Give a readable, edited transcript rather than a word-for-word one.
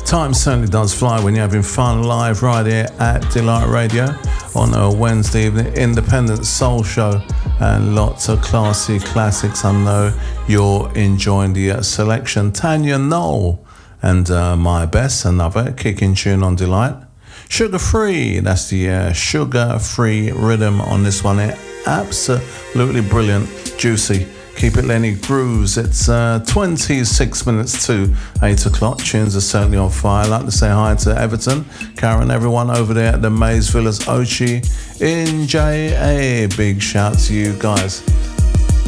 Time certainly does fly when you're having fun live right here at Delight Radio on a Wednesday evening, independent soul show, and lots of classy classics. I know you're enjoying the selection. Tanya Knoll and My Best, another kicking tune on Delight. Sugar Free, that's the sugar-free rhythm on this one here. Absolutely brilliant, juicy. Keep it Lenny Grooves. It's 26 minutes to 8 o'clock. Tunes are certainly on fire. I'd like to say hi to Everton, Karen, everyone over there at the Maze Villas, Ochi, in JA. Big shout to you guys.